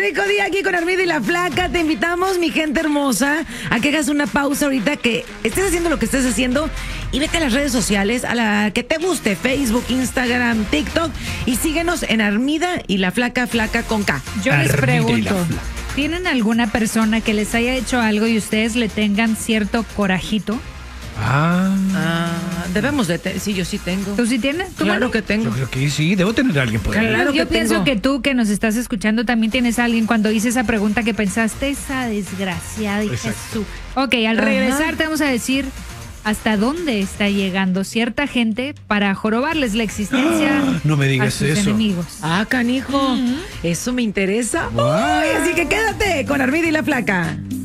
rico día aquí con Armida y la Flaca. Te invitamos, mi gente hermosa, a que hagas una pausa ahorita, que estés haciendo lo que estés haciendo y vete a las redes sociales, a la que te guste, Facebook, Instagram, TikTok, y síguenos en Armida y la Flaca, Flaca con K. Yo les Armida y la pregunto, Flaca. ¿tienen alguna persona que les haya hecho algo y ustedes le tengan cierto corajito? Debemos de... Sí, yo sí tengo. ¿Tú sí tienes? ¿Tú, Claro Manu? que tengo. Yo creo que sí, debo tener a alguien por ahí. Claro Yo que pienso tengo. que tú, que nos estás escuchando, también tienes a alguien cuando hice esa pregunta que pensaste, esa desgraciada y Exacto. Jesús. Ok, al regresar te vamos a decir hasta dónde está llegando cierta gente para jorobarles la existencia No me a digas sus eso. enemigos. Canijo. Eso me interesa. Guau. Ay, así que quédate con Armida y la Flaca.